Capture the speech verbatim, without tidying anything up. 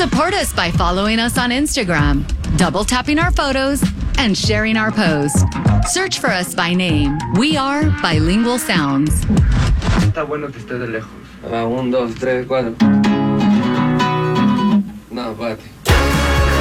Support us by following us on Instagram, double tapping our photos, and sharing our post. Search for us by name. We are Bilingual Sounds. Está bueno que esté de lejos. Ah, un, dos, tres, cuatro.